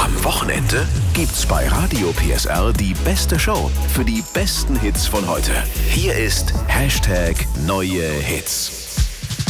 Am Wochenende gibt's bei Radio PSR die beste Show für die besten Hits von heute. Hier ist #NeueHits.